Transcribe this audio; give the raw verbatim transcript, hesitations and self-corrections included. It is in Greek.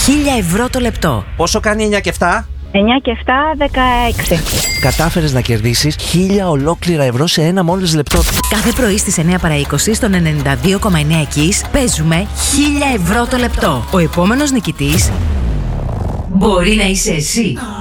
χίλια ευρώ το λεπτό. Πόσο κάνει εννιά και επτά? εννιά και επτά, δεκαέξι. Κατάφερες να κερδίσεις χίλια ολόκληρα ευρώ σε ένα μόλις λεπτό. Κάθε πρωί στις εννιά παρά είκοσι στον ενενήντα δύο κόμμα εννιά Kiss παίζουμε χίλια ευρώ το λεπτό. Ο επόμενος νικητής μπορεί να είσαι εσύ.